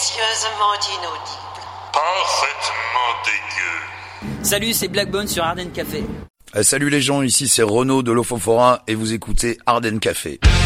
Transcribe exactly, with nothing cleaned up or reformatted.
silencieusement inaudible. Parfaitement dégueu. Salut, c'est Blackbone sur Ardennes Café. Euh, salut les gens, ici c'est Renaud de l'Ofofora et vous écoutez Ardennes Café.